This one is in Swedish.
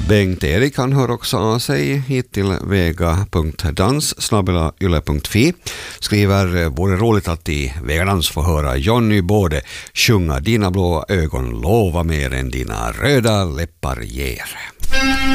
Bengt-Erik han hör också av sig hit till vega.dans@yle.fi. Skriver, vore roligt att i Vegadans få höra Johnny både sjunga Dina blå ögon lova mer än dina röda läppar ger.